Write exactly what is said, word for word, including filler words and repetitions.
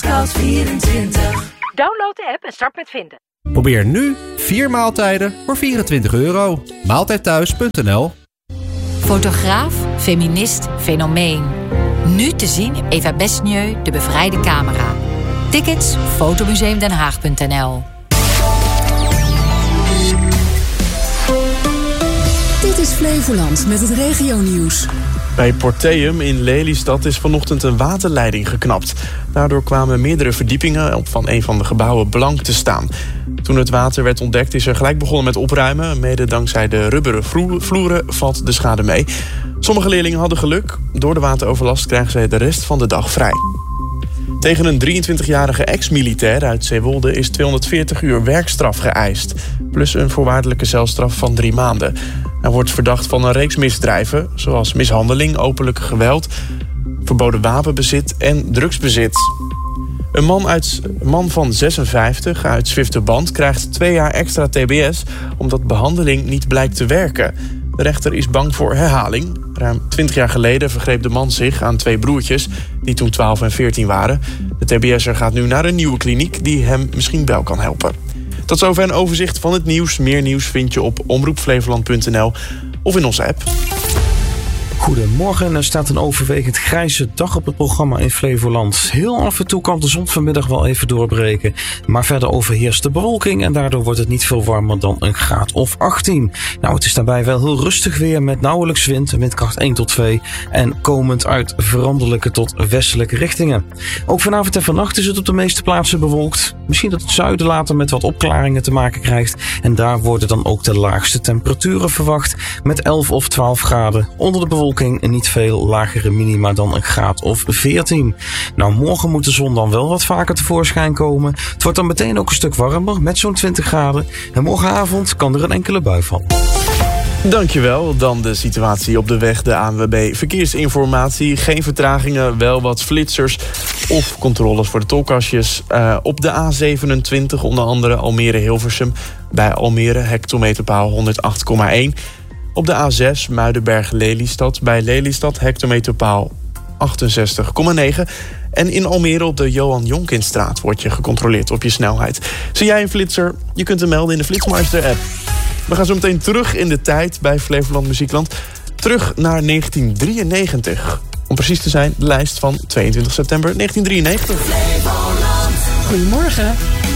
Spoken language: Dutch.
Scout vierentwintig. Download de app en start met vinden. Probeer nu vier maaltijden voor vierentwintig euro. Maaltijdthuis punt n l. Fotograaf, feminist, fenomeen. Nu te zien Eva Besnieu, De Bevrijde Camera. Tickets fotomuseum den haag punt n l. Dit is Flevoland met het regionieuws. Bij Porteum in Lelystad is vanochtend een waterleiding geknapt. Daardoor kwamen meerdere verdiepingen op van een van de gebouwen blank te staan. Toen het water werd ontdekt is er gelijk begonnen met opruimen. Mede dankzij de rubberen vloeren valt de schade mee. Sommige leerlingen hadden geluk. Door de wateroverlast krijgen zij de rest van de dag vrij. Tegen een drieëntwintigjarige ex-militair uit Zeewolde is tweehonderdveertig uur werkstraf geëist. Plus een voorwaardelijke celstraf van drie maanden. Hij wordt verdacht van een reeks misdrijven, zoals mishandeling, openlijk geweld, verboden wapenbezit en drugsbezit. Een man, uit, een man van zesenvijftig uit Zwifterband krijgt twee jaar extra T B S omdat behandeling niet blijkt te werken. De rechter is bang voor herhaling. Ruim twintig jaar geleden vergreep de man zich aan twee broertjes die toen twaalf en veertien waren. De T B S'er gaat nu naar een nieuwe kliniek die hem misschien wel kan helpen. Tot zover een overzicht van het nieuws. Meer nieuws vind je op omroep flevoland punt n l of in onze app. Goedemorgen, er staat een overwegend grijze dag op het programma in Flevoland. Heel af en toe kan de zon vanmiddag wel even doorbreken, maar verder overheerst de bewolking en daardoor wordt het niet veel warmer dan een graad of achttien. Nou, het is daarbij wel heel rustig weer met nauwelijks wind, windkracht één tot twee en komend uit veranderlijke tot westelijke richtingen. Ook vanavond en vannacht is het op de meeste plaatsen bewolkt. Misschien dat het zuiden later met wat opklaringen te maken krijgt en daar worden dan ook de laagste temperaturen verwacht met elf of twaalf graden. Onder de bewolking en niet veel lagere minima dan een graad of veertien. Nou, morgen moet de zon dan wel wat vaker tevoorschijn komen. Het wordt dan meteen ook een stuk warmer met zo'n twintig graden. En morgenavond kan er een enkele bui vallen. Dankjewel. Dan de situatie op de weg, de A N W B Verkeersinformatie. Geen vertragingen, wel wat flitsers of controles voor de tolkastjes. Uh, op de A zevenentwintig onder andere Almere-Hilversum. Bij Almere hectometerpaal honderdacht komma één. Op de A zes Muidenberg-Lelystad. Bij Lelystad hectometerpaal achtenzestig komma negen. En in Almere op de Johan Jonkindstraat wordt je gecontroleerd op je snelheid. Zie jij een flitser? Je kunt hem melden in de Flitsmeister-app. We gaan zo meteen terug in de tijd bij Flevoland Muziekland. Terug naar negentien drieënnegentig. Om precies te zijn, de lijst van tweeëntwintig september negentien drieënnegentig. Goedemorgen.